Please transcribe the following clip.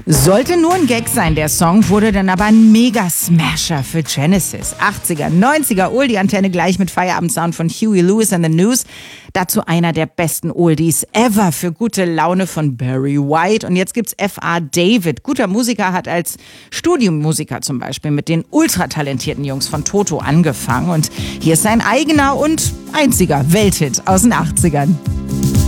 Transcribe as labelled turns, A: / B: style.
A: Sollte nur ein Gag sein, der Song, wurde dann aber ein Mega-Smasher für Genesis. 80er, 90er Oldie-Antenne gleich mit Feierabendsound von Huey Lewis and the News. Dazu einer der besten Oldies ever für gute Laune von Barry White. Und jetzt gibt's F.A. David. Guter Musiker, hat als Studiomusiker zum Beispiel mit den ultratalentierten Jungs von Toto angefangen. Und hier ist sein eigener und einziger Welthit aus den 80ern.